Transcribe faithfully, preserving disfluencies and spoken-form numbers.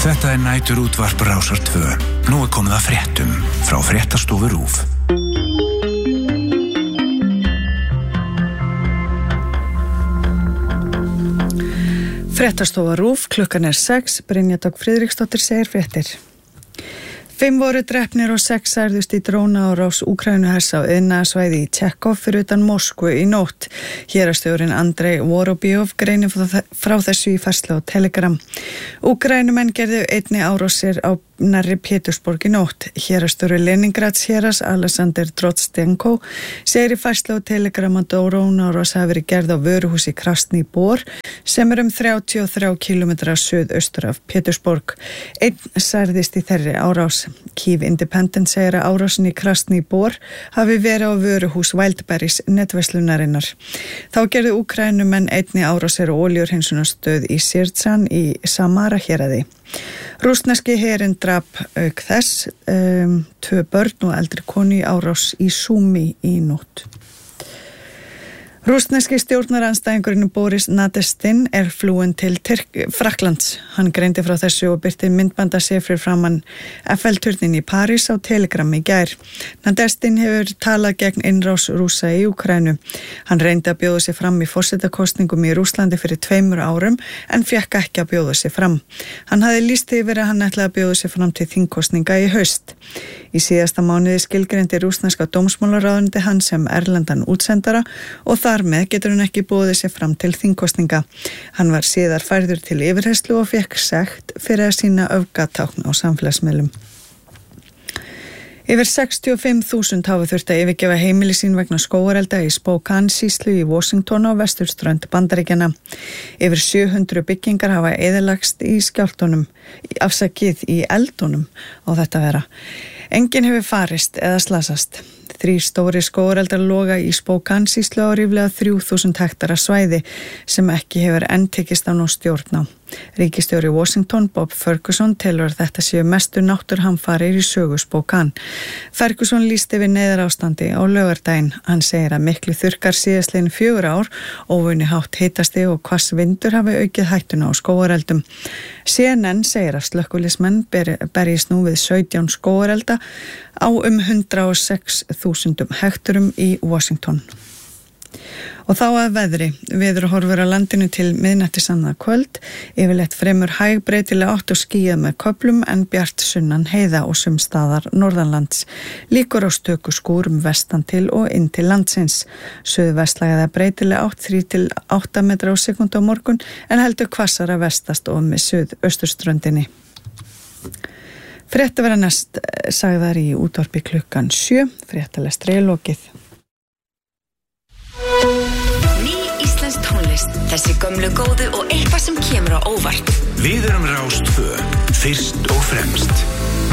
Þetta er nætur útvarp Rásar tvö. Nú er komið að fréttum frá fréttastofu RÚV. Fréttastofa RÚV, klukkan er sex, Brynja Dögg Friðriksdóttir segir fréttir. Fimm voru drepnir og sex særðust í drónaárás Úkraínuhers á iðnaðarsvæði í Tékkov fyrir utan Moskvu í nótt. Héraðsstjórinn Andrei Vorobjov greinir frá þessu í færslu á Telegram. Úkraínumenn gerðu einni árásir á nærri Pétursborg í nótt. Héraðsstjóri Leningrads héraðs Alexander Trotstenko segir í færslu á Telegram að drónaárás hafi verið gerð á vöruhúsi Krasný Bor sem er um þrjátíu og þrír kílómetrar suðaustur af Pétursborg. Einn særðist í þeirri árás. Kyiv Independent segir að árásin í Krasný Bor hafi verið á vöruhús Wildberries netverslunarinnar. Þá gerðu Úkraínumenn einni árásir á olíuhreinsunarstöð í Sirtsan í Samara héraði. Rússneski herinn drap auk þess um, tvö börn og eldri konu í árás í Súmi í nótt. Rússneski stjórnarandstæðingurinn Boris Nadezhdin er flúinn til Tyrk- Frakklands. Hann greindi frá þessu og birti myndbanda sér fyrir framan F L-turnin í París á Telegram í gær. Nadezhdin hefur talað gegn innrás Rússa í Úkraínu. Hann reyndi að bjóða sig fram í forsetakosningum í Rússlandi fyrir tveimur árum en fékk ekki að bjóða sig fram. Hann hafði lýst yfir að hann ætlaði að bjóða sig fram til þingkosninga í haust. Í síðasta mánuði skilgreindi rússneska dómsmálaráðuneyti hann sem erlendan útsendara og þar með getur hann ekki boðið sér fram til þingkosninga. Hann var síðar færður til yfirheyrslu og fékk sekt fyrir að sýna öfgatákn á samfélagsmiðlum. Yfir sextíu og fimm þúsund hafa þurft að yfirgefa heimili sín vegna skógarelda í Spokane sýslu í Washington á vesturströnd Bandaríkjanna. Yfir sjö hundruð byggingar hafa eyðilagst í skjálftunum, afsakið í eldunum á þetta vera. Enginn hefur farist eða slasast. Þrír stóri skógareldar loga í Spokane sýslu á ríflega þrjú þúsund hektara svæði sem ekki hefur enn tekist á ná stjórn á. Ríkisstjóri Washington Bob Ferguson telur að þetta séu mestu náttúruhamfarir í sögu Spokane. Ferguson lýsti við neyðarástandi á laugardaginn. Hann segir að miklu þurrkar síðastliðin fjögur ár, óvenju hátt hitasti og hvass vindur hafi aukið hættuna á skógareldum. C N N segir að slökkviliðsmenn ber, berjist nú við sautján skógarelda á um hundrað og sex þúsund hekturum í Washington. Og þá að veðri. Veður horfur á landinu til miðnættis annað kvöld, yfirleitt fremur hæg breytileg átt og skýjað með köflum en bjart sunnan heiða og sums staðar norðanlands. Líkur á stöku skúrum vestan til og inn til landsins. Suðvestlæg eða breytileg átt þrír til átta metra á sekúndu á morgun en heldur hvassara vestast og með suðausturströndinni. Frétta vera næst sagðar í útvarpi klukkan sjö. Fréttalestri er lokið. Þessi gömlu góðu og eitthvað sem kemur á óvart. Við erum Rás tvö, fyrst og fremst.